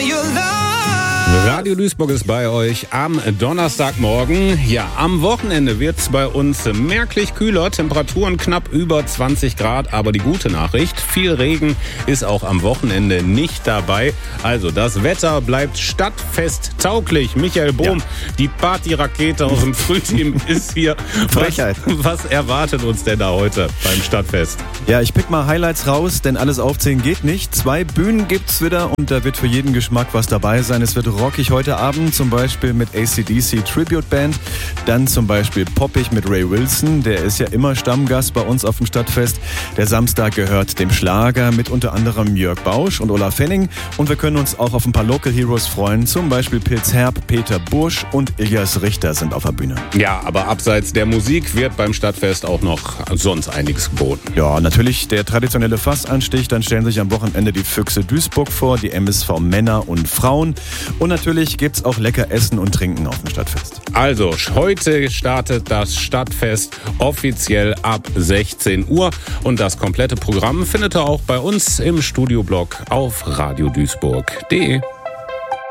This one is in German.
your love. Radio Duisburg ist bei euch am Donnerstagmorgen. Ja, am Wochenende wird es bei uns merklich kühler, Temperaturen knapp über 20 Grad. Aber die gute Nachricht, viel Regen ist auch am Wochenende nicht dabei. Also das Wetter bleibt stadtfesttauglich. Michael Bohm, die Partyrakete aus dem Frühteam ist hier. Frechheit. Was erwartet uns denn da heute beim Stadtfest? Ja, ich pick mal Highlights raus, denn alles aufzählen geht nicht. 2 Bühnen gibt's wieder und da wird für jeden Geschmack was dabei sein. Es wird rockig heute Abend, zum Beispiel mit AC/DC Tribute Band. Dann zum Beispiel poppig mit Ray Wilson, der ist ja immer Stammgast bei uns auf dem Stadtfest. Der Samstag gehört dem Schlager mit unter anderem Jörg Bausch und Olaf Henning. Und wir können uns auch auf ein paar Local Heroes freuen, zum Beispiel Pilz Herb, Peter Bursch und Ilias Richter sind auf der Bühne. Ja, aber abseits der Musik wird beim Stadtfest auch noch sonst einiges geboten. Ja, natürlich der traditionelle Fassanstich, dann stellen sich am Wochenende die Füchse Duisburg vor, die MSV Männer und Frauen. Und natürlich gibt's auch lecker Essen und Trinken auf dem Stadtfest. Also, heute startet das Stadtfest offiziell ab 16 Uhr. Und das komplette Programm findet ihr auch bei uns im Studioblog auf radioduisburg.de.